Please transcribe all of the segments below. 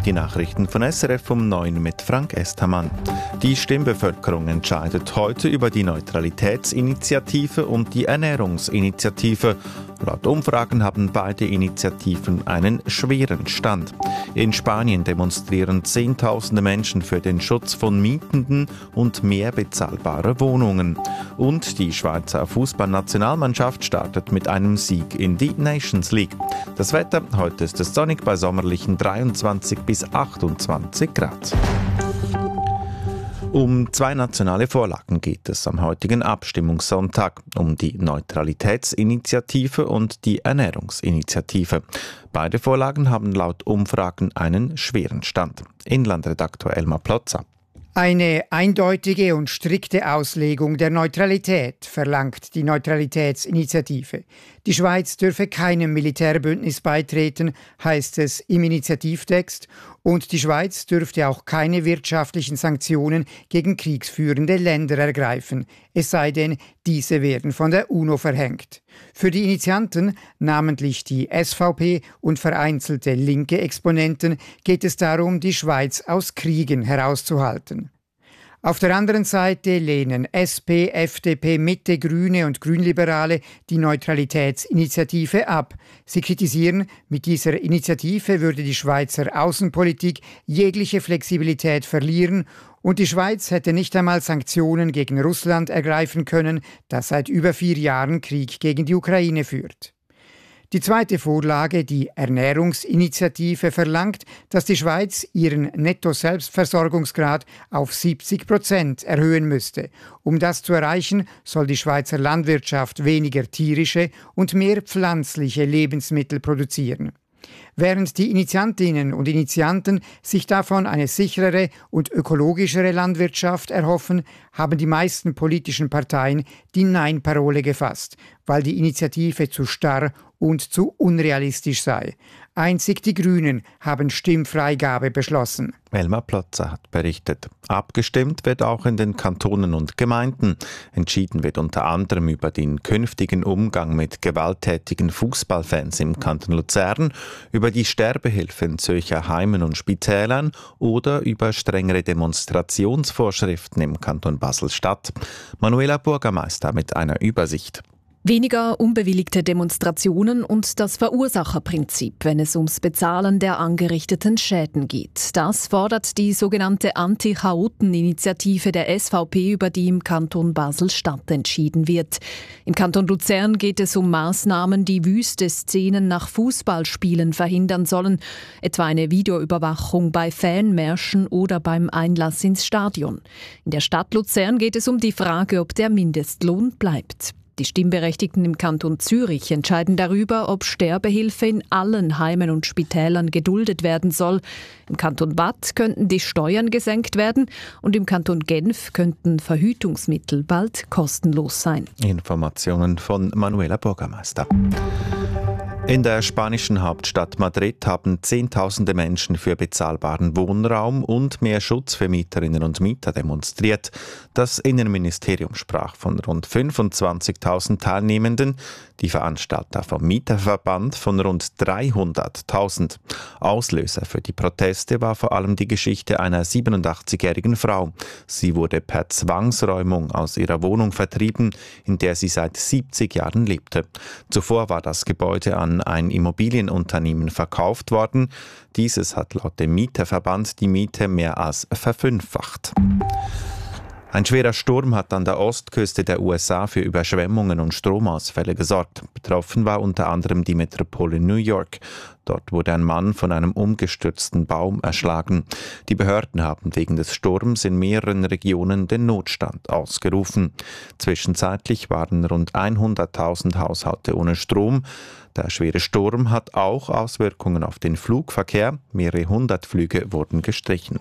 Die Nachrichten von SRF um 9 mit Frank Estermann. Die Stimmbevölkerung entscheidet heute über die Neutralitätsinitiative und die Ernährungsinitiative. Laut Umfragen haben beide Initiativen einen schweren Stand. In Spanien demonstrieren Zehntausende Menschen für den Schutz von mietenden und mehr bezahlbare Wohnungen. Und die Schweizer Fußballnationalmannschaft startet mit einem Sieg in die Nations League. Das Wetter, heute ist es sonnig bei sommerlichen 23 bis 28 Grad. Um zwei nationale Vorlagen geht es am heutigen Abstimmungssonntag, um die Neutralitätsinitiative und die Ernährungsinitiative. Beide Vorlagen haben laut Umfragen einen schweren Stand. Inlandredaktor Elmar Plotzer. Eine eindeutige und strikte Auslegung der Neutralität verlangt die Neutralitätsinitiative. Die Schweiz dürfe keinem Militärbündnis beitreten, heißt es im Initiativtext, und die Schweiz dürfte auch keine wirtschaftlichen Sanktionen gegen kriegsführende Länder ergreifen, es sei denn, diese werden von der UNO verhängt. Für die Initianten, namentlich die SVP und vereinzelte linke Exponenten, geht es darum, die Schweiz aus Kriegen herauszuhalten. Auf der anderen Seite lehnen SP, FDP, Mitte, Grüne und Grünliberale die Neutralitätsinitiative ab. Sie kritisieren, mit dieser Initiative würde die Schweizer Außenpolitik jegliche Flexibilität verlieren und die Schweiz hätte nicht einmal Sanktionen gegen Russland ergreifen können, das seit über 4 Jahren Krieg gegen die Ukraine führt. Die zweite Vorlage, die Ernährungsinitiative, verlangt, dass die Schweiz ihren Netto-Selbstversorgungsgrad auf 70% erhöhen müsste. Um das zu erreichen, soll die Schweizer Landwirtschaft weniger tierische und mehr pflanzliche Lebensmittel produzieren. Während die Initiantinnen und Initianten sich davon eine sicherere und ökologischere Landwirtschaft erhoffen, haben die meisten politischen Parteien die Nein-Parole gefasst, weil die Initiative zu starr und zu unrealistisch sei. Einzig die Grünen haben Stimmfreigabe beschlossen. Elmar Plotzer hat berichtet. Abgestimmt wird auch in den Kantonen und Gemeinden. Entschieden wird unter anderem über den künftigen Umgang mit gewalttätigen Fußballfans im Kanton Luzern, über die Sterbehilfe in Zürcher Heimen und Spitälern oder über strengere Demonstrationsvorschriften im Kanton Basel-Stadt. Manuela Bürgermeister mit einer Übersicht. Weniger unbewilligte Demonstrationen und das Verursacherprinzip, wenn es ums Bezahlen der angerichteten Schäden geht. Das fordert die sogenannte Anti-Chaoten-Initiative der SVP, über die im Kanton Basel-Stadt entschieden wird. Im Kanton Luzern geht es um Maßnahmen, die wüste Szenen nach Fußballspielen verhindern sollen, etwa eine Videoüberwachung bei Fanmärschen oder beim Einlass ins Stadion. In der Stadt Luzern geht es um die Frage, ob der Mindestlohn bleibt. Die Stimmberechtigten im Kanton Zürich entscheiden darüber, ob Sterbehilfe in allen Heimen und Spitälern geduldet werden soll. Im Kanton Waadt könnten die Steuern gesenkt werden und im Kanton Genf könnten Verhütungsmittel bald kostenlos sein. Informationen von Manuela Bürgermeister. In der spanischen Hauptstadt Madrid haben Zehntausende Menschen für bezahlbaren Wohnraum und mehr Schutz für Mieterinnen und Mieter demonstriert. Das Innenministerium sprach von rund 25.000 Teilnehmenden, die Veranstalter vom Mieterverband von rund 300.000. Auslöser für die Proteste war vor allem die Geschichte einer 87-jährigen Frau. Sie wurde per Zwangsräumung aus ihrer Wohnung vertrieben, in der sie seit 70 Jahren lebte. Zuvor war das Gebäude an ein Immobilienunternehmen verkauft worden. Dieses hat laut dem Mieterverband die Miete mehr als verfünffacht. Ein schwerer Sturm hat an der Ostküste der USA für Überschwemmungen und Stromausfälle gesorgt. Betroffen war unter anderem die Metropole New York. Dort wurde ein Mann von einem umgestürzten Baum erschlagen. Die Behörden haben wegen des Sturms in mehreren Regionen den Notstand ausgerufen. Zwischenzeitlich waren rund 100.000 Haushalte ohne Strom. Der schwere Sturm hat auch Auswirkungen auf den Flugverkehr. Mehrere hundert Flüge wurden gestrichen.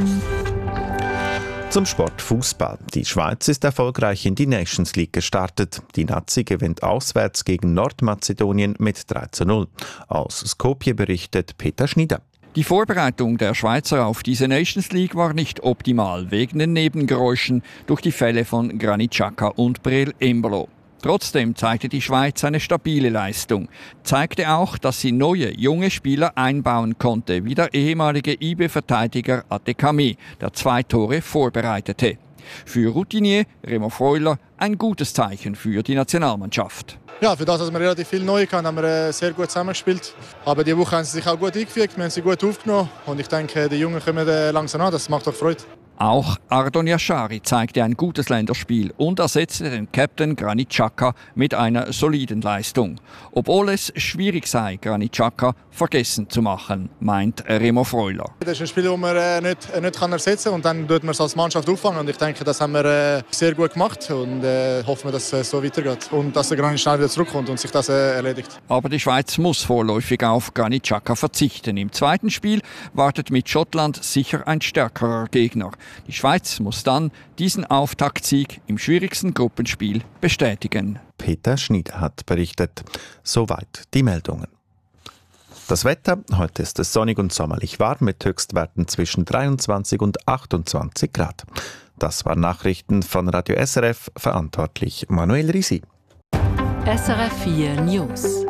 Zum Sport Fußball. Die Schweiz ist erfolgreich in die Nations League gestartet. Die Nazi gewinnt auswärts gegen Nordmazedonien mit 3:0. Aus Skopje berichtet Peter Schnieder. Die Vorbereitung der Schweizer auf diese Nations League war nicht optimal, wegen den Nebengeräuschen durch die Fälle von Granit Xhaka und Breel Embolo. Trotzdem zeigte die Schweiz eine stabile Leistung. Zeigte auch, dass sie neue, junge Spieler einbauen konnte, wie der ehemalige IB-Verteidiger Adekami, der 2 Tore vorbereitete. Für Routinier Remo Freuler ein gutes Zeichen für die Nationalmannschaft. Ja, für das, dass wir relativ viel neu haben, haben wir sehr gut zusammengespielt. Aber die Woche haben sie sich auch gut eingefügt, wir haben sie gut aufgenommen. Und ich denke, die Jungen kommen langsam an, das macht doch Freude. Auch Ardon Yashari zeigte ein gutes Länderspiel und ersetzte den Captain Granit Xhaka mit einer soliden Leistung. Obwohl es schwierig sei, Granit Xhaka vergessen zu machen, meint Remo Freuler. Das ist ein Spiel, das man nicht ersetzen kann und dann tut man es als Mannschaft auffangen. Und ich denke, das haben wir sehr gut gemacht und hoffen, dass es so weitergeht und dass der Granit schnell wieder zurückkommt und sich das erledigt. Aber die Schweiz muss vorläufig auf Granit Xhaka verzichten. Im zweiten Spiel wartet mit Schottland sicher ein stärkerer Gegner. Die Schweiz muss dann diesen Auftaktsieg im schwierigsten Gruppenspiel bestätigen. Peter Schnieder hat berichtet. Soweit die Meldungen. Das Wetter, heute ist es sonnig und sommerlich warm mit Höchstwerten zwischen 23 und 28 Grad. Das waren Nachrichten von Radio SRF, verantwortlich Manuel Risi. SRF 4 News.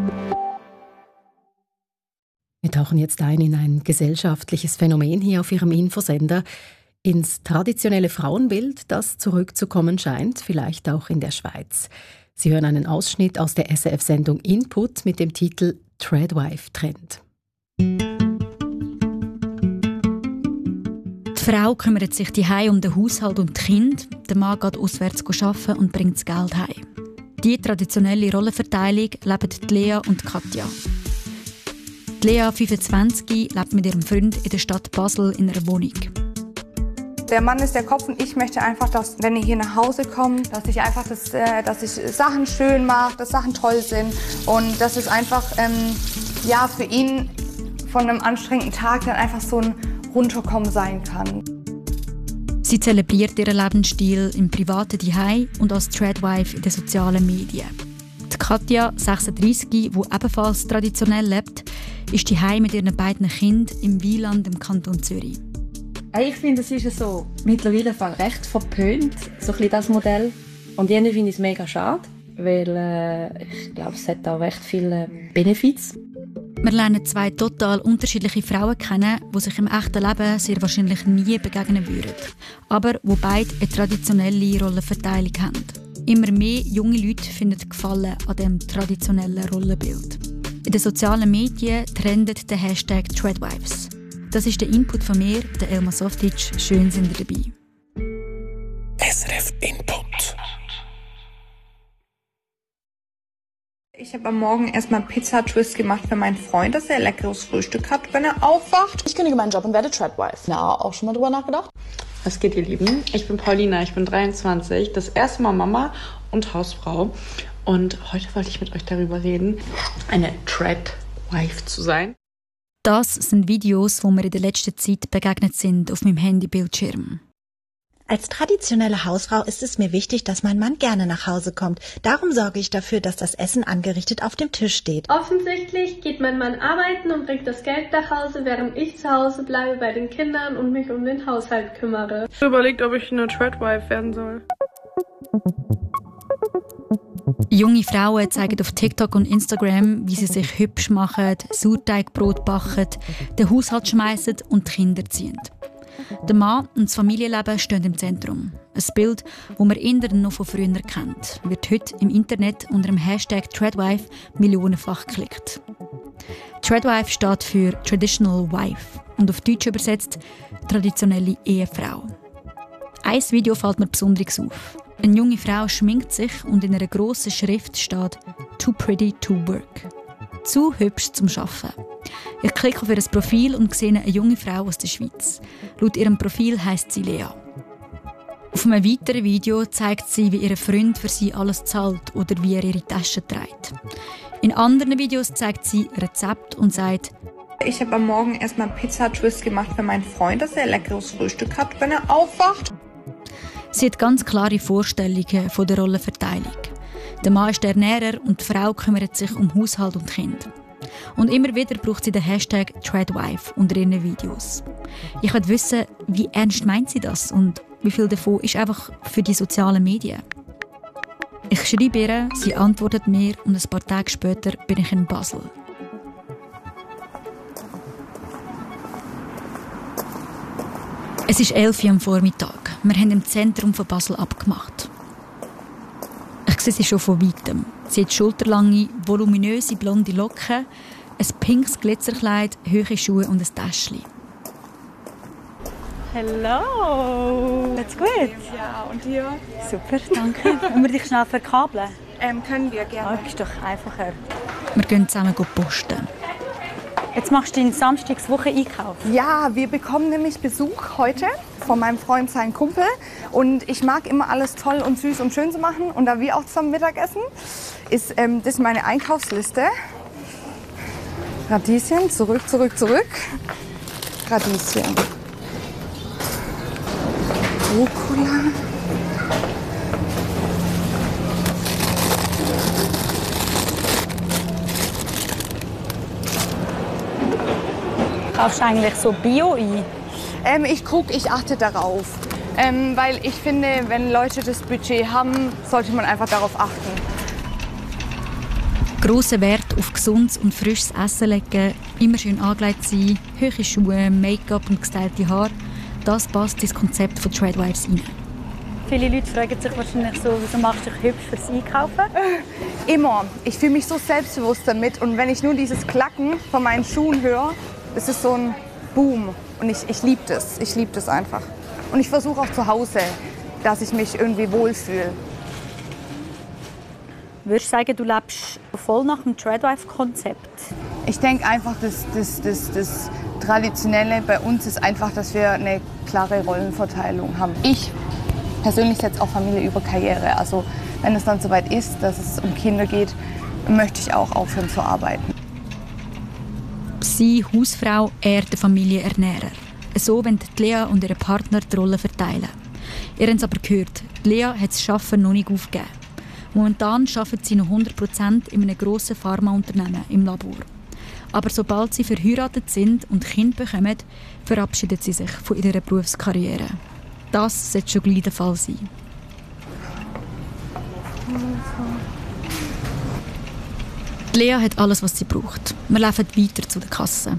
Wir tauchen jetzt ein in ein gesellschaftliches Phänomen hier auf Ihrem Infosender. Ins traditionelle Frauenbild, das zurückzukommen scheint, vielleicht auch in der Schweiz. Sie hören einen Ausschnitt aus der SRF-Sendung Input mit dem Titel Tradwife-Trend. Die Frau kümmert sich daheim um den Haushalt und die Kinder. Der Mann geht auswärts arbeiten und bringt das Geld heim. Diese traditionelle Rollenverteilung leben die Lea und die Katja. Die Lea, 25, lebt mit ihrem Freund in der Stadt Basel in einer Wohnung. Der Mann ist der Kopf und ich möchte einfach, dass, wenn ich hier nach Hause komme, dass ich einfach dass ich Sachen schön mache, dass Sachen toll sind und dass es einfach für ihn von einem anstrengenden Tag dann einfach so ein Runterkommen sein kann. Sie zelebriert ihren Lebensstil im privaten Zuhause und als Tradwife in den sozialen Medien. Die Katja, 36, die ebenfalls traditionell lebt, ist zuhause mit ihren beiden Kindern im Wieland im Kanton Zürich. Ich finde, es ist so mittlerweile recht verpönt, so ein bisschen das Modell. Und irgendwie finde ich es mega schade, weil ich glaube, es hat auch recht viele Benefits. Wir lernen 2 total unterschiedliche Frauen kennen, die sich im echten Leben sehr wahrscheinlich nie begegnen würden, aber die beide eine traditionelle Rollenverteilung haben. Immer mehr junge Leute finden Gefallen an diesem traditionellen Rollenbild. In den sozialen Medien trendet der Hashtag Tradwives. Das ist der Input von mir, der Elma Softic. Schön sind ihr dabei. SRF Input. Ich habe am Morgen erstmal Pizza-Twist gemacht für meinen Freund, dass er ein leckeres Frühstück hat, wenn er aufwacht. Ich kündige meinen Job und werde Tradwife. Na, auch schon mal drüber nachgedacht? Was geht, ihr Lieben? Ich bin Paulina, ich bin 23, das erste Mal Mama und Hausfrau. Und heute wollte ich mit euch darüber reden, eine Tradwife zu sein. Das sind Videos, die mir in der letzten Zeit begegnet sind auf meinem Handybildschirm. Als traditionelle Hausfrau ist es mir wichtig, dass mein Mann gerne nach Hause kommt. Darum sorge ich dafür, dass das Essen angerichtet auf dem Tisch steht. Offensichtlich geht mein Mann arbeiten und bringt das Geld nach Hause, während ich zu Hause bleibe bei den Kindern und mich um den Haushalt kümmere. Ich habe überlegt, ob ich eine Tradwife werden soll. Junge Frauen zeigen auf TikTok und Instagram, wie sie sich hübsch machen, Sauerteigbrot backen, den Haushalt schmeißen und die Kinder ziehen. Der Mann und das Familienleben stehen im Zentrum. Ein Bild, das man eher noch von früher kennt, wird heute im Internet unter dem Hashtag Tradwife millionenfach geklickt. Tradwife steht für Traditional Wife und auf Deutsch übersetzt traditionelle Ehefrau. Ein Video fällt mir besonders auf. Eine junge Frau schminkt sich und in einer grossen Schrift steht «Too pretty to work». Zu hübsch zum Arbeiten. Ich klicke auf ihr Profil und sehe eine junge Frau aus der Schweiz. Laut ihrem Profil heisst sie Lea. Auf einem weiteren Video zeigt sie, wie ihr Freund für sie alles zahlt oder wie er ihre Tasche trägt. In anderen Videos zeigt sie Rezept und sagt: Ich habe am Morgen erstmal Pizza-Twist gemacht für meinen Freund, dass er ein leckeres Frühstück hat, wenn er aufwacht. Sie hat ganz klare Vorstellungen von der Rollenverteilung. Der Mann ist der Ernährer und die Frau kümmert sich um Haushalt und Kind. Und immer wieder braucht sie den Hashtag Tradwife unter ihren Videos. Ich will wissen, wie ernst meint sie das und wie viel davon ist einfach für die sozialen Medien? Ich schreibe ihr, sie antwortet mir und ein paar Tage später bin ich in Basel. Es ist 11 Uhr am Vormittag. Wir haben im Zentrum von Basel abgemacht. Ich sehe sie schon von weitem. Sie hat schulterlange, voluminöse blonde Locken, ein pinkes Glitzerkleid, hohe Schuhe und ein Täschchen. Hallo! Geht's gut? Ja, und dir? Super, danke. Können wir dich schnell verkabeln? Können wir gerne. Das ist doch einfacher. Wir gehen zusammen posten. Jetzt machst du deinen Samstagswoche-Einkauf. Ja, wir bekommen nämlich Besuch heute von meinem Freund, seinem Kumpel. Und ich mag immer alles toll und süß und schön zu machen. Und da wir auch zusammen Mittagessen, ist das meine Einkaufsliste. Radieschen, zurück. Radieschen. Rucola. Kaufst du eigentlich so Bio ein? Ich achte darauf. Weil ich finde, wenn Leute das Budget haben, sollte man einfach darauf achten. Grossen Wert auf gesundes und frisches Essen legen, immer schön angelegt sein, hohe Schuhe, Make-up und gestylte Haare, das passt ins Konzept von Tradwives rein. Viele Leute fragen sich wahrscheinlich so, wieso machst du dich hübsch fürs Einkaufen? Immer. Ich fühle mich so selbstbewusst damit. Und wenn ich nur dieses Klacken von meinen Schuhen höre, ist es so ein Boom. Und ich liebe das. Ich liebe das einfach. Und ich versuche auch zu Hause, dass ich mich irgendwie wohlfühle. Würdest du sagen, du lebst voll nach dem Tradwife-Konzept? Ich denke einfach, das Traditionelle bei uns ist einfach, dass wir eine klare Rollenverteilung haben. Ich persönlich setze auch Familie über Karriere. Also wenn es dann soweit ist, dass es um Kinder geht, möchte ich auch aufhören zu arbeiten. Sie Hausfrau, er der Familienernährer. So wollen Lea und ihr Partner die Rolle verteilen. Ihr habt es aber gehört, Lea hat das Arbeiten noch nicht aufgegeben. Momentan arbeitet sie noch 100% in einem grossen Pharmaunternehmen im Labor. Aber sobald sie verheiratet sind und Kinder bekommen, verabschiedet sie sich von ihrer Berufskarriere. Das sollte schon gleich der Fall sein. Lea hat alles, was sie braucht. Wir laufen weiter zu der Kasse.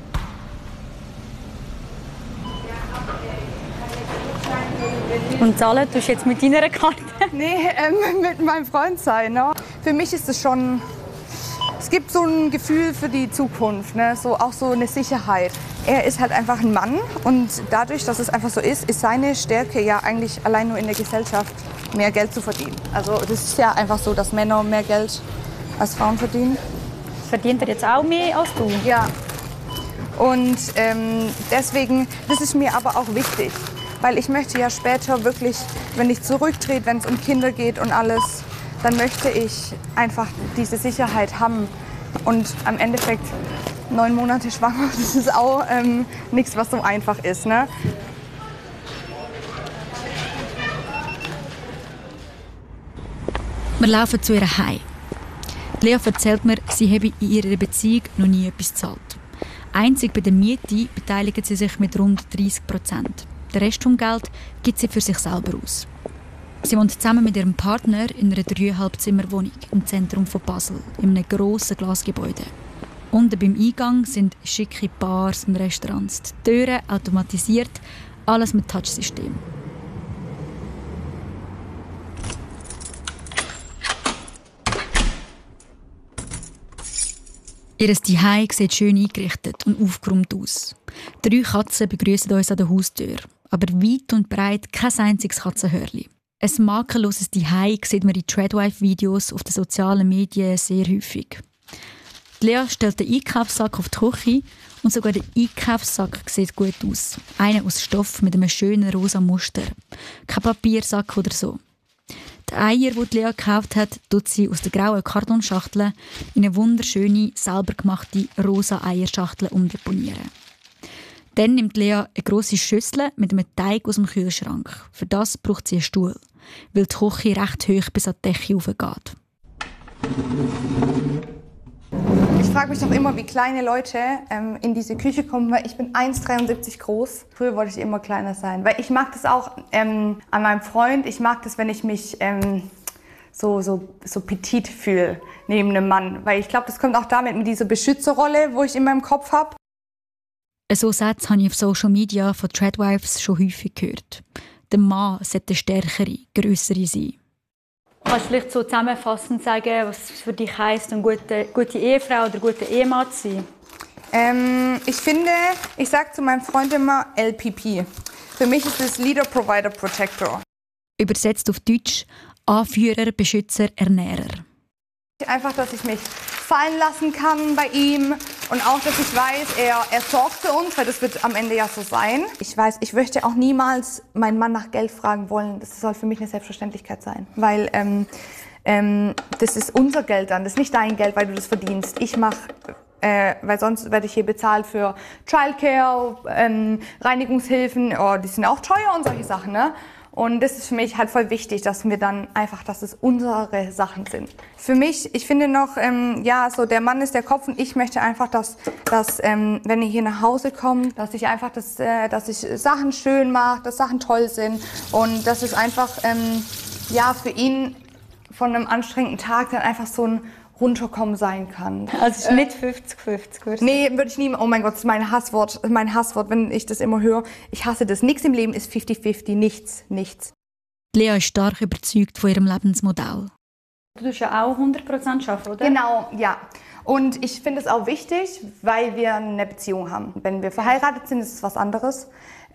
Und zahlen tust du jetzt mit deiner Karte? Nee, mit meinem Freund sein. Ne? Für mich ist es schon... Es gibt so ein Gefühl für die Zukunft, ne? So, auch so eine Sicherheit. Er ist halt einfach ein Mann und dadurch, dass es einfach so ist seine Stärke ja eigentlich allein nur in der Gesellschaft mehr Geld zu verdienen. Also das ist ja einfach so, dass Männer mehr Geld als Frauen verdienen. Verdient er jetzt auch mehr als du? Ja. Und deswegen, das ist mir aber auch wichtig. Weil ich möchte ja später wirklich, wenn ich zurücktrete, wenn es um Kinder geht und alles, dann möchte ich einfach diese Sicherheit haben. Und am Endeffekt 9 Monate schwanger, das ist auch nichts, was so einfach ist. Ne? Wir laufen zu ihr heim. Lea erzählt mir, sie habe in ihrer Beziehung noch nie etwas gezahlt. Einzig bei der Miete beteiligt sie sich mit rund 30%. Den Rest vom Geld gibt sie für sich selber aus. Sie wohnt zusammen mit ihrem Partner in einer 3,5-Zimmer-Wohnung im Zentrum von Basel, in einem grossen Glasgebäude. Unten beim Eingang sind schicke Bars und Restaurants. Die Türen automatisiert, alles mit Touchsystem. Ihr Zuhause sieht schön eingerichtet und aufgeräumt aus. 3 Katzen begrüßen uns an der Haustür, aber weit und breit kein einziges Katzenhörli. Ein makelloses Zuhause sieht man in Tradwife-Videos auf den sozialen Medien sehr häufig. Lea stellt den Einkaufssack auf die Küche und sogar der Einkaufssack sieht gut aus. Einer aus Stoff mit einem schönen rosa Muster. Kein Papiersack oder so. Die Eier, die Lea gekauft hat, tut sie aus der grauen Kartonschachtel in eine wunderschöne, selber gemachte rosa Eierschachtel umdeponieren. Dann nimmt Lea eine grosse Schüssel mit einem Teig aus dem Kühlschrank. Für das braucht sie einen Stuhl, weil die Küche recht hoch bis an die Decke hochgeht. Ich frage mich doch immer, wie kleine Leute in diese Küche kommen, weil ich bin 1,73 groß. Früher wollte ich immer kleiner sein, weil ich mag das auch an meinem Freund. Ich mag das, wenn ich mich so petit fühle neben einem Mann. Weil ich glaube, das kommt auch damit mit dieser Beschützerrolle, wo ich in meinem Kopf habe. So Sätze habe ich auf Social Media von Tradwives schon häufig gehört. Der Mann sollte eine stärkere, grössere sein. Kannst du vielleicht so zusammenfassend sagen, was für dich heisst, eine gute Ehefrau oder guter Ehemann zu sein? Ich finde, ich sage zu meinem Freund immer LPP. Für mich ist es Leader, Provider, Protector. Übersetzt auf Deutsch Anführer, Beschützer, Ernährer. Einfach, dass ich mich fallen lassen kann bei ihm und auch, dass ich weiß, er sorgt für uns, weil das wird am Ende ja so sein. Ich weiß, ich möchte auch niemals meinen Mann nach Geld fragen wollen. Das soll für mich eine Selbstverständlichkeit sein, weil das ist unser Geld dann, das ist nicht dein Geld, weil du das verdienst. Ich mache, weil sonst werde ich hier bezahlt für Childcare, Reinigungshilfen, die sind auch teuer und solche Sachen, ne? Und das ist für mich halt voll wichtig, dass es unsere Sachen sind. Für mich, ich finde noch, so der Mann ist der Kopf und ich möchte einfach, dass wenn ihr hier nach Hause kommt, dass ich einfach, dass ich Sachen schön mache, dass Sachen toll sind und dass es einfach, für ihn von einem anstrengenden Tag dann einfach so ein Runterkommen sein kann. Also nicht 50-50. Nee, würde ich nie. Oh mein Gott, das ist mein Hasswort, wenn ich das immer höre. Ich hasse das. Nichts im Leben ist 50-50. Nichts. Lea ist stark überzeugt von ihrem Lebensmodell. Du tust ja auch 100% arbeiten, oder? Genau, ja. Und ich finde es auch wichtig, weil wir eine Beziehung haben. Wenn wir verheiratet sind, ist es was anderes.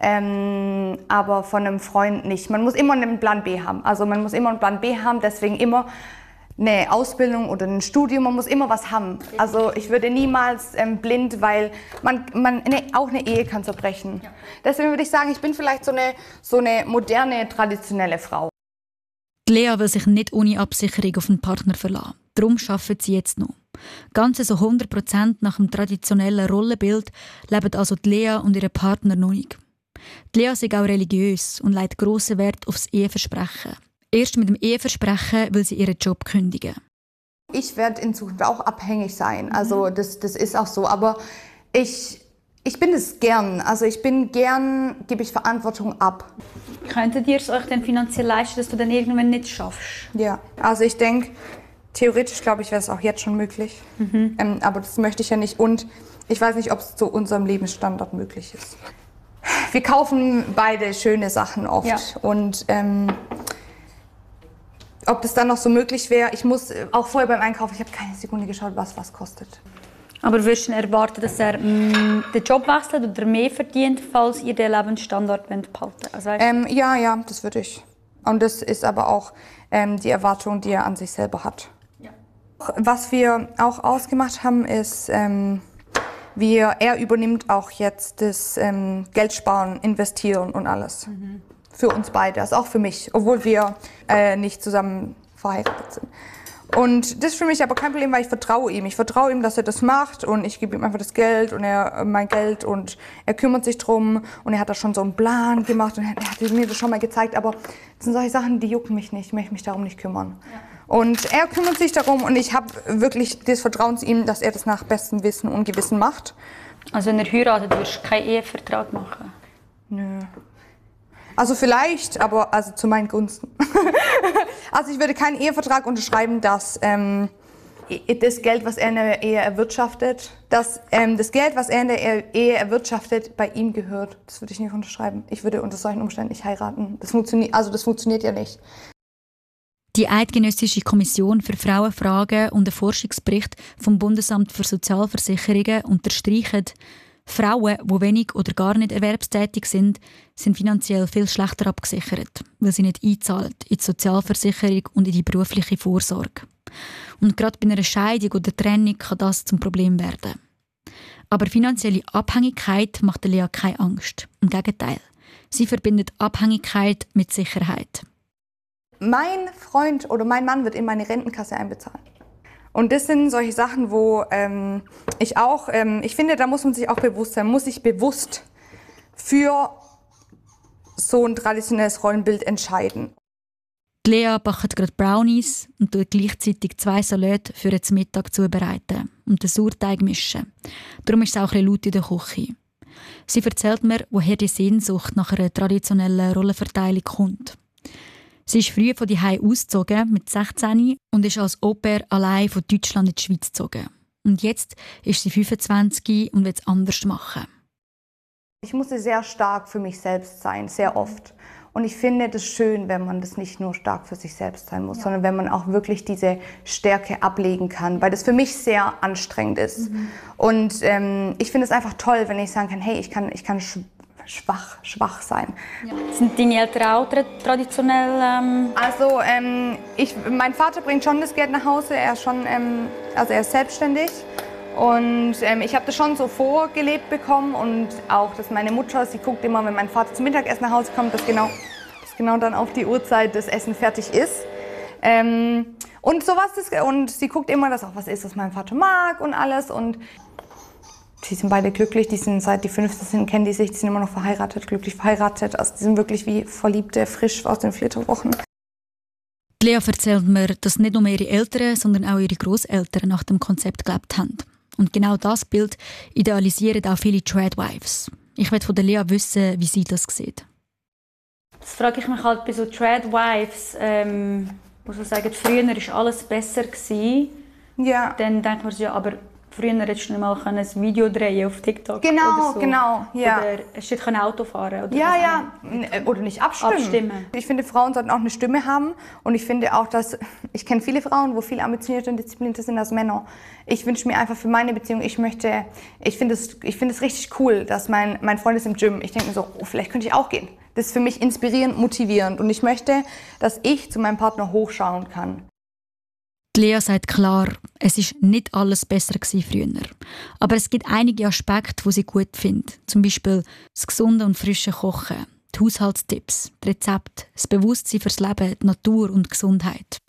Aber von einem Freund nicht. Man muss immer einen Plan B haben. Also man muss immer einen Plan B haben, deswegen immer eine Ausbildung oder ein Studium, man muss immer was haben. Also ich würde niemals blind, weil auch eine Ehe kann zerbrechen. Ja. Deswegen würde ich sagen, ich bin vielleicht so eine moderne, traditionelle Frau. Lea will sich nicht ohne Absicherung auf einen Partner verlassen. Darum arbeitet sie jetzt noch. Ganze so 100% nach dem traditionellen Rollenbild leben also die Lea und ihre Partner noch nicht. Die Lea ist auch religiös und legt grossen Wert aufs Eheversprechen. Erst mit dem Eheversprechen will sie ihren Job kündigen. Ich werde in Zukunft auch abhängig sein. Also das ist auch so. Aber ich bin es gern. Also gebe ich Verantwortung ab. Könntet ihr es euch denn finanziell leisten, dass du dann irgendwann nicht schaffst? Ja, also ich denke, theoretisch glaube ich, wäre es auch jetzt schon möglich. Aber das möchte ich ja nicht. Und ich weiß nicht, ob es zu unserem Lebensstandard möglich ist. Wir kaufen beide schöne Sachen oft. Ja. Und ob das dann noch so möglich wäre, ich muss auch vorher beim Einkaufen, ich habe keine Sekunde geschaut, was kostet. Aber würdest du erwarten, dass er den Job wechselt oder mehr verdient, falls ihr den Lebensstandard behalten wollt? Also, ja, das würde ich. Und das ist aber auch die Erwartung, die er an sich selber hat. Ja. Was wir auch ausgemacht haben, ist, er übernimmt auch jetzt das Geld sparen, investieren und alles. Für uns beide, also auch für mich, obwohl wir nicht zusammen verheiratet sind. Und das ist für mich aber kein Problem, weil ich vertraue ihm. Ich vertraue ihm, dass er das macht und ich gebe ihm einfach das Geld und mein Geld und er kümmert sich drum und er hat da schon so einen Plan gemacht und er hat mir das schon mal gezeigt, aber das sind solche Sachen, die jucken mich nicht, ich möchte mich darum nicht kümmern. Ja. Und er kümmert sich darum und ich habe wirklich das Vertrauen zu ihm, dass er das nach bestem Wissen und Gewissen macht. Also wenn er heiratet, würdest du keinen Ehevertrag machen? Nö. Also vielleicht, aber also zu meinen Gunsten. Also ich würde keinen Ehevertrag unterschreiben, dass das Geld, was er in der Ehe erwirtschaftet, das Geld, was er in der Ehe erwirtschaftet, bei ihm gehört. Das würde ich nicht unterschreiben. Ich würde unter solchen Umständen nicht heiraten. Das funktioniert ja nicht. Die Eidgenössische Kommission für Frauenfragen und ein Forschungsbericht vom Bundesamt für Sozialversicherungen unterstreichen, Frauen, die wenig oder gar nicht erwerbstätig sind finanziell viel schlechter abgesichert, weil sie nicht einzahlen in die Sozialversicherung und in die berufliche Vorsorge. Und gerade bei einer Scheidung oder Trennung kann das zum Problem werden. Aber finanzielle Abhängigkeit macht Lea keine Angst. Im Gegenteil, sie verbindet Abhängigkeit mit Sicherheit. Mein Freund oder mein Mann wird in meine Rentenkasse einbezahlen. Und das sind solche Sachen, wo ich finde, da muss man sich auch bewusst sein, muss sich bewusst für so ein traditionelles Rollenbild entscheiden. Lea backt gerade Brownies und tut gleichzeitig 2 Salate für den Mittag zubereiten und den Sauerteig mischen. Darum ist es auch ein laut in der Küche. Sie erzählt mir, woher die Sehnsucht nach einer traditionellen Rollenverteilung kommt. Sie ist früh von die Hause ausgezogen, mit 16, und ist als Au-pair allein von Deutschland in die Schweiz gezogen. Und jetzt ist sie 25 und will es anders machen. Ich musste sehr stark für mich selbst sein, sehr oft. Und ich finde das schön, wenn man das nicht nur stark für sich selbst sein muss, sondern wenn man auch wirklich diese Stärke ablegen kann, weil das für mich sehr anstrengend ist. Und ich finde es einfach toll, wenn ich sagen kann, hey, ich kann schwach sein. Ja. Sind deine Eltern auch traditionell? Also mein Vater bringt schon das Geld nach Hause, er ist selbstständig. Und ich habe das schon so vorgelebt bekommen und auch, dass meine Mutter, sie guckt immer, wenn mein Vater zum Mittagessen nach Hause kommt, dass genau dann auf die Uhrzeit das Essen fertig ist. Und sowas und sie guckt immer, dass auch was ist, was mein Vater mag und alles. Und die sind beide glücklich, die sind seit die 15 sind, kennen die sich, die sind immer noch verheiratet, glücklich verheiratet. Also die sind wirklich wie Verliebte, frisch aus den Flitterwochen. Lea erzählt mir, dass nicht nur ihre Eltern, sondern auch ihre Großeltern nach dem Konzept gelebt haben. Und genau das Bild idealisieren auch viele Tradwives. Ich möchte von der Lea wissen, wie sie das sieht. Das frage ich mich halt bei so Tradwives, wo so sagen, früher war alles besser gewesen. Ja. Dann denkt man so, ja, aber früher hättest du nicht mal ein Video drehen auf TikTok. Genau, oder so. Genau. Ja. Oder hast du nicht Auto fahren oder ja. Oder nicht abstimmen. Ich finde, Frauen sollten auch eine Stimme haben. Und ich finde auch, dass ich kenne viele Frauen, wo viel ambitionierter und disziplinierter sind als Männer. Ich wünsche mir einfach für meine Beziehung, ich finde es richtig cool, dass mein Freund ist im Gym. Ich denke mir so, oh, vielleicht könnte ich auch gehen. Das ist für mich inspirierend, motivierend. Und ich möchte, dass ich zu meinem Partner hochschauen kann. Lea sagt klar, es ist nicht alles besser gewesen früher. Aber es gibt einige Aspekte, die sie gut findet. Zum Beispiel das gesunde und frische Kochen, die Haushaltstipps, die Rezepte, das Bewusstsein fürs Leben, die Natur und die Gesundheit.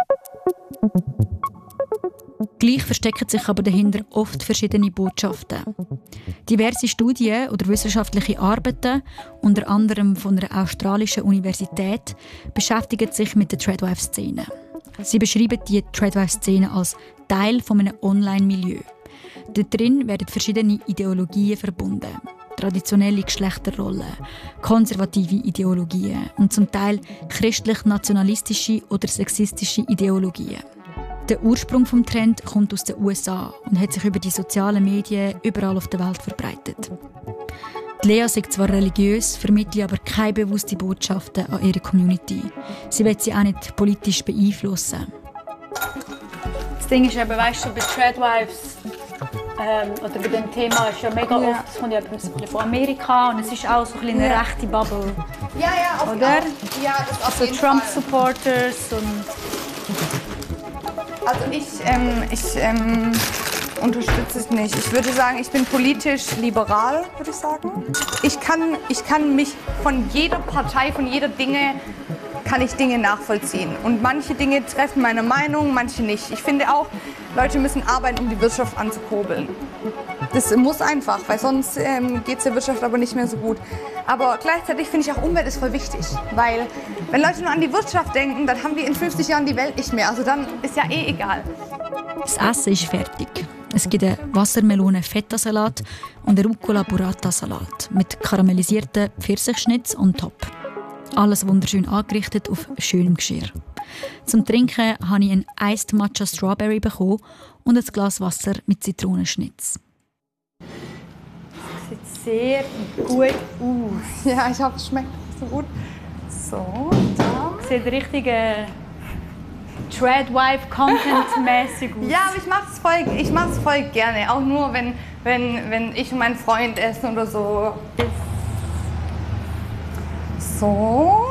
Gleich verstecken sich aber dahinter oft verschiedene Botschaften. Diverse Studien oder wissenschaftliche Arbeiten, unter anderem von einer australischen Universität, beschäftigen sich mit der Tradwife-Szene. Sie beschreiben die Tradwife-Szene als Teil von einem Online-Milieu. Darin werden verschiedene Ideologien verbunden. Traditionelle Geschlechterrollen, konservative Ideologien und zum Teil christlich-nationalistische oder sexistische Ideologien. Der Ursprung des Trends kommt aus den USA und hat sich über die sozialen Medien überall auf der Welt verbreitet. Lea ist zwar religiös, vermittelt aber keine bewussten Botschaften an ihre Community. Sie will sie auch nicht politisch beeinflussen. Das Ding ist eben, weißt du, bei Tradwives oder bei dem Thema ist ja mega oft, es kommt ja von Amerika und es ist auch so ein eine rechte Bubble. Ja, auf oder? Ja, das auf jeden Fall. Trump-Supporters und... Also ich unterstütze es nicht. Ich würde sagen, ich bin politisch liberal, würde ich sagen. Ich kann mich von jeder Partei, von jeder Dinge nachvollziehen. Und manche Dinge treffen meine Meinung, manche nicht. Ich finde auch, Leute müssen arbeiten, um die Wirtschaft anzukurbeln. Das muss einfach, weil sonst geht es der Wirtschaft aber nicht mehr so gut. Aber gleichzeitig finde ich auch, Umwelt ist voll wichtig. Weil wenn Leute nur an die Wirtschaft denken, dann haben wir in 50 Jahren die Welt nicht mehr. Also dann ist ja eh egal. Das Essen ist fertig. Es gibt einen Wassermelonen-Feta-Salat und einen Rucola-Burrata-Salat mit karamellisierten Pfirsichschnitz on top. Alles wunderschön angerichtet auf schönem Geschirr. Zum Trinken habe ich einen Iced Matcha Strawberry bekommen und ein Glas Wasser mit Zitronenschnitz. Das sieht sehr gut aus. Ja, ich hoffe, es schmeckt so gut. So, da. Sieht richtig Tradwife-Content-mäßig aus. Ja, aber ich mache es voll gerne. Auch nur, wenn ich und mein Freund essen oder so. So.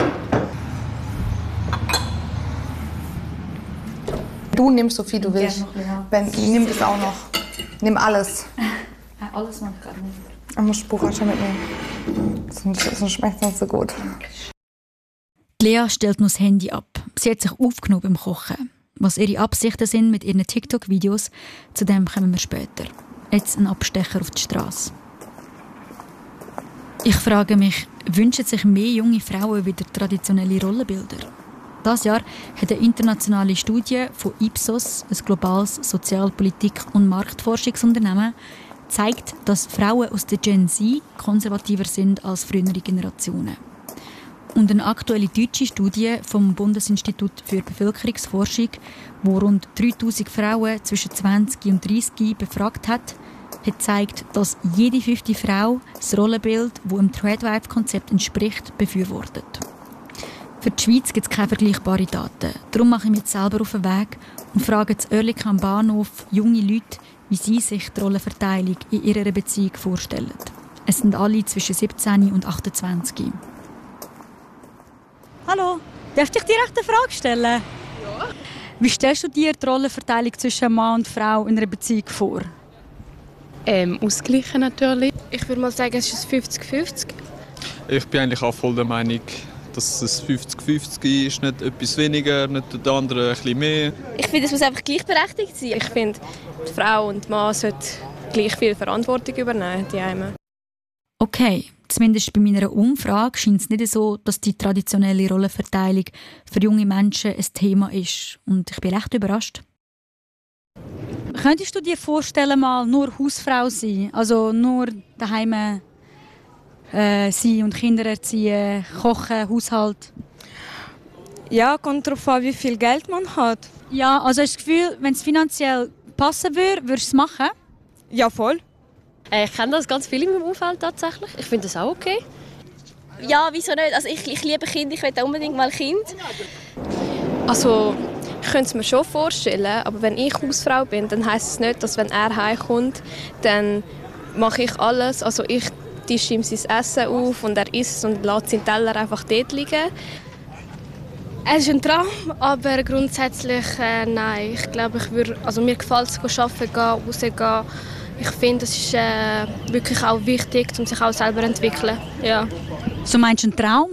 Du nimmst so viel du willst. Nimm das auch noch. Nimm alles. Alles noch gar nicht. Ich muss Spuckatsche mitnehmen. Sonst schmeckt es nicht so gut. Lea stellt noch das Handy ab. Sie hat sich aufgenommen beim Kochen. Was ihre Absichten sind mit ihren TikTok-Videos, zu dem kommen wir später. Jetzt ein Abstecher auf die Straße. Ich frage mich, wünschen sich mehr junge Frauen wieder traditionelle Rollenbilder? Dieses Jahr hat eine internationale Studie von Ipsos, ein globales Sozialpolitik- und Marktforschungsunternehmen, zeigt, dass Frauen aus der Gen Z konservativer sind als frühere Generationen. Und eine aktuelle deutsche Studie vom Bundesinstitut für Bevölkerungsforschung, die rund 3000 Frauen zwischen 20 und 30 befragt hat gezeigt, dass jede 5. Frau das Rollenbild, das dem Tradwife-Konzept entspricht, befürwortet. Für die Schweiz gibt es keine vergleichbaren Daten. Darum mache ich mich jetzt selber auf den Weg und frage in Oerlikon am Bahnhof junge Leute, wie sie sich die Rollenverteilung in ihrer Beziehung vorstellen. Es sind alle zwischen 17 und 28. Hallo, darf ich dir eine Frage stellen? Ja. Wie stellst du dir die Rollenverteilung zwischen Mann und Frau in einer Beziehung vor? Ausgleichen natürlich. Ich würde mal sagen, es ist 50-50. Ich bin eigentlich auch voll der Meinung, dass es 50-50 ist, nicht etwas weniger, nicht der andere ein bisschen mehr. Ich finde, es muss einfach gleichberechtigt sein. Ich finde, die Frau und der Mann sollten gleich viel Verantwortung übernehmen, die einen. Okay, zumindest bei meiner Umfrage scheint es nicht so, dass die traditionelle Rollenverteilung für junge Menschen ein Thema ist. Und ich bin recht überrascht. Könntest du dir vorstellen, mal nur Hausfrau sein? Also nur daheim sein und Kinder erziehen, kochen, Haushalt? Ja, kommt darauf an, wie viel Geld man hat. Ja, also hast du das Gefühl, wenn es finanziell passen würde, würdest du es machen? Ja, voll. Ich kenne das ganz viel in meinem Umfeld tatsächlich. Ich finde das auch okay. Ja, wieso nicht? Also ich liebe Kinder, ich will unbedingt mal ein Kind. Also, ich könnte es mir schon vorstellen, aber wenn ich Hausfrau bin, dann heisst es nicht, dass wenn er heimkommt, dann mache ich alles. Also ich tische ihm sein Essen auf und er isst und lässt seinen Teller einfach dort liegen. Es ist ein Traum, aber grundsätzlich nein. Ich glaube, mir gefällt es, arbeiten gehen, rausgehen. Ich finde, es ist wirklich auch wichtig, um sich auch selber zu entwickeln. Ja. So meinst du einen Traum?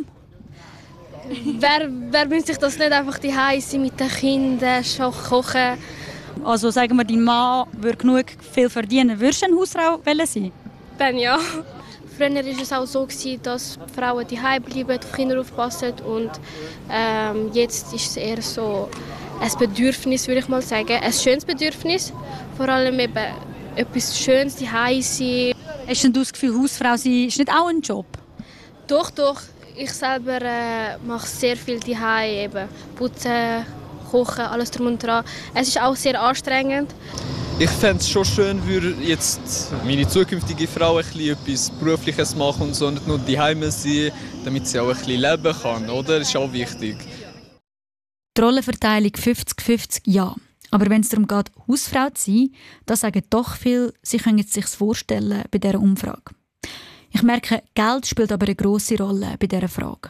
Wer wünscht sich das nicht einfach die Hause mit den Kindern, kochen? Also sagen wir, dein Mann würde genug viel verdienen. Würdest du eine Hausfrau sein? Dann ja. Früher war es auch so, dass die Frauen die Hause bleiben, auf Kinder aufpassen. Und jetzt ist es eher so ein Bedürfnis, würde ich mal sagen. Ein schönes Bedürfnis. Vor allem eben etwas Schönes, die Hause. Hast du das Gefühl, Hausfrau sein ist nicht auch ein Job? Doch. Ich selber mache sehr viel zu Hause, eben putzen, kochen, alles drum und dran. Es ist auch sehr anstrengend. Ich fände es schon schön, würde jetzt meine zukünftige Frau etwas Berufliches machen und so, nicht nur daheim sein, damit sie auch ein bisschen leben kann, oder? Das ist auch wichtig. Die Rollenverteilung 50-50, ja. Aber wenn es darum geht, Hausfrau zu sein, da sagen doch viele, sie können es sich vorstellen bei dieser Umfrage. Ich merke, Geld spielt aber eine grosse Rolle bei dieser Frage.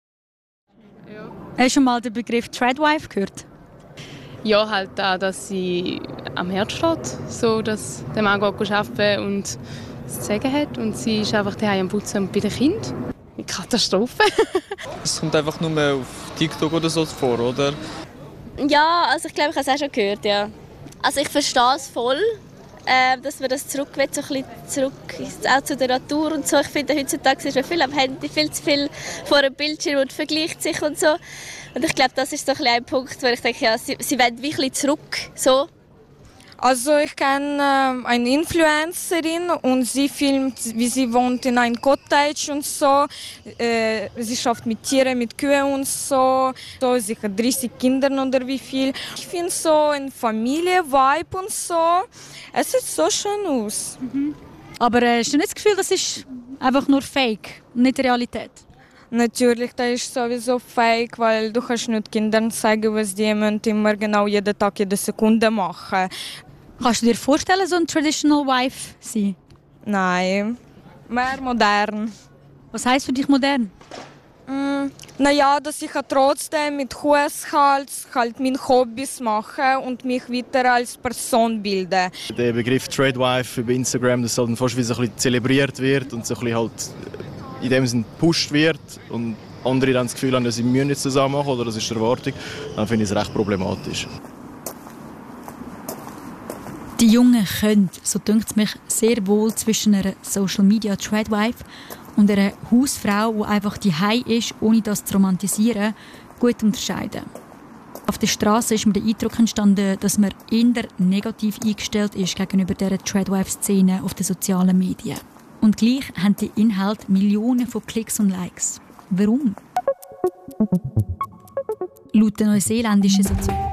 Ja. Hast du schon mal den Begriff Tradwife gehört? Ja, halt auch, dass sie am Herd steht, so dass der Mann arbeiten und das zu sagen hat. Und sie ist einfach daheim am Putzen und bei den Kindern. Eine Katastrophe. Es kommt einfach nur mehr auf TikTok oder so vor, oder? Ja, also ich glaube, ich habe es auch schon gehört, ja. Also ich verstehe es voll, dass man das zurück will, so ein bisschen zurück auch zu der Natur und so. Ich finde, heutzutage ist man viel am Handy, viel zu viel vor dem Bildschirm und vergleicht sich und so. Und ich glaube, das ist so ein Punkt, wo ich denke, ja, sie wollen wirklich zurück, so. Also ich kenne eine Influencerin und sie filmt, wie sie wohnt in einem Cottage und so. Sie schafft mit Tieren, mit Kühen und so. Sie hat 30 Kinder oder wie viel. Ich finde so ein Familie-Vibe und so. Es sieht so schön aus. Mhm. Aber hast du nicht das Gefühl, das ist einfach nur Fake, nicht Realität? Natürlich, das ist sowieso fake, weil du kannst nicht Kindern zeigen, was die immer genau jeden Tag, jede Sekunde machen. Kannst du dir vorstellen, so ein Traditional Wife sein? Nein, mehr modern. Was heisst für dich modern? Naja, dass ich trotzdem mit Haushalt halt meine Hobbys mache und mich weiter als Person bilde. Der Begriff Tradwife über Instagram, das halt fast wie so ein bisschen zelebriert wird und so ein bisschen halt in dem Sinne gepusht wird und andere dann das Gefühl haben, dass sie müssen jetzt zusammen machen oder das ist die Erwartung, dann finde ich es recht problematisch. Die Jungen können, so dünkt es mich, sehr wohl zwischen einer Social-Media-Tradwife und einer Hausfrau, die einfach daheim ist, ohne das zu romantisieren, gut unterscheiden. Auf der Straße ist mir der Eindruck entstanden, dass man eher negativ eingestellt ist gegenüber dieser Tradwife-Szene auf den sozialen Medien. Und gleich haben die Inhalte Millionen von Klicks und Likes. Warum? Laut der neuseeländischen Soziologie.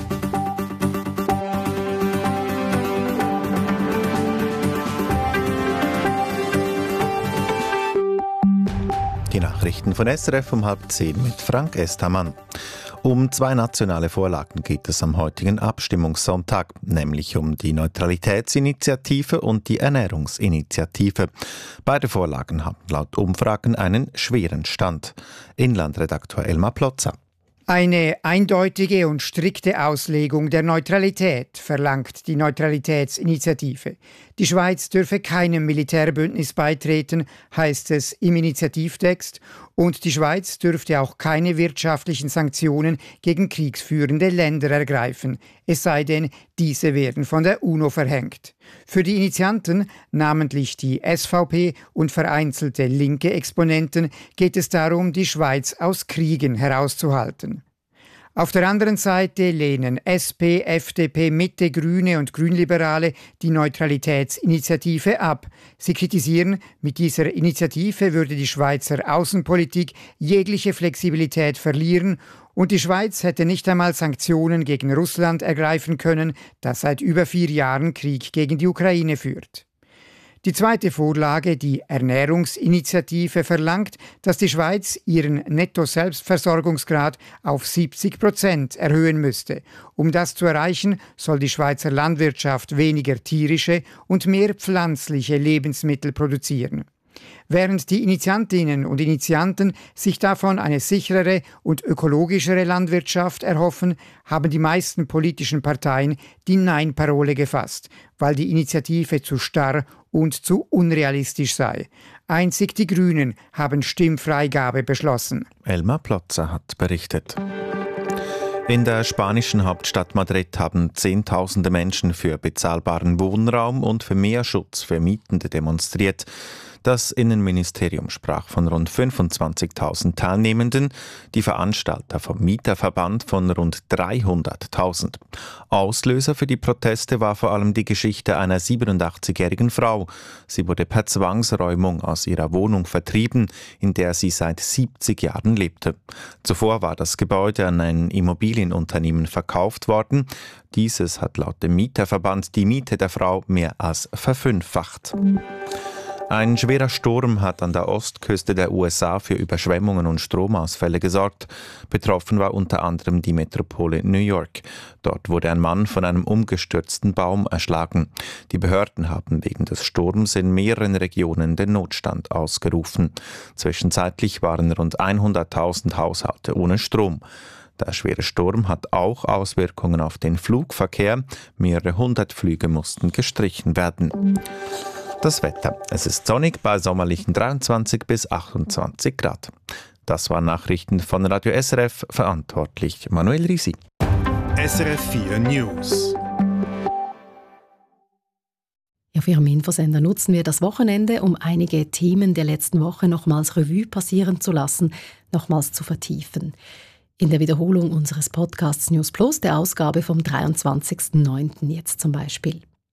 Die Nachrichten von SRF um 9:30 mit Frank Estermann. Um 2 nationale Vorlagen geht es am heutigen Abstimmungssonntag, nämlich um die Neutralitätsinitiative und die Ernährungsinitiative. Beide Vorlagen haben laut Umfragen einen schweren Stand. Inlandredaktor Elmar Plotzer. Eine eindeutige und strikte Auslegung der Neutralität verlangt die Neutralitätsinitiative. Die Schweiz dürfe keinem Militärbündnis beitreten, heißt es im Initiativtext, und die Schweiz dürfte auch keine wirtschaftlichen Sanktionen gegen kriegsführende Länder ergreifen, es sei denn, diese werden von der UNO verhängt. Für die Initianten, namentlich die SVP und vereinzelte linke Exponenten, geht es darum, die Schweiz aus Kriegen herauszuhalten. Auf der anderen Seite lehnen SP, FDP, Mitte, Grüne und Grünliberale die Neutralitätsinitiative ab. Sie kritisieren, mit dieser Initiative würde die Schweizer Außenpolitik jegliche Flexibilität verlieren und die Schweiz hätte nicht einmal Sanktionen gegen Russland ergreifen können, das seit über 4 Jahren Krieg gegen die Ukraine führt. Die zweite Vorlage, die Ernährungsinitiative, verlangt, dass die Schweiz ihren Netto-Selbstversorgungsgrad auf 70% erhöhen müsste. Um das zu erreichen, soll die Schweizer Landwirtschaft weniger tierische und mehr pflanzliche Lebensmittel produzieren. Während die Initiantinnen und Initianten sich davon eine sicherere und ökologischere Landwirtschaft erhoffen, haben die meisten politischen Parteien die Nein-Parole gefasst, weil die Initiative zu starr und zu unrealistisch sei. Einzig die Grünen haben Stimmfreigabe beschlossen. Elmar Plotzer hat berichtet. In der spanischen Hauptstadt Madrid haben Zehntausende Menschen für bezahlbaren Wohnraum und für mehr Schutz für Mietende demonstriert. Das Innenministerium sprach von rund 25.000 Teilnehmenden, die Veranstalter vom Mieterverband von rund 300.000. Auslöser für die Proteste war vor allem die Geschichte einer 87-jährigen Frau. Sie wurde per Zwangsräumung aus ihrer Wohnung vertrieben, in der sie seit 70 Jahren lebte. Zuvor war das Gebäude an ein Immobilienunternehmen verkauft worden. Dieses hat laut dem Mieterverband die Miete der Frau mehr als verfünffacht. Ein schwerer Sturm hat an der Ostküste der USA für Überschwemmungen und Stromausfälle gesorgt. Betroffen war unter anderem die Metropole New York. Dort wurde ein Mann von einem umgestürzten Baum erschlagen. Die Behörden haben wegen des Sturms in mehreren Regionen den Notstand ausgerufen. Zwischenzeitlich waren rund 100.000 Haushalte ohne Strom. Der schwere Sturm hat auch Auswirkungen auf den Flugverkehr. Mehrere hundert Flüge mussten gestrichen werden. Das Wetter. Es ist sonnig bei sommerlichen 23 bis 28 Grad. Das waren Nachrichten von Radio SRF, verantwortlich Manuel Risi. SRF 4 News. Auf Ihrem Infosender nutzen wir das Wochenende, um einige Themen der letzten Woche nochmals Revue passieren zu lassen, nochmals zu vertiefen. In der Wiederholung unseres Podcasts News Plus, der Ausgabe vom 23.09. jetzt zum Beispiel.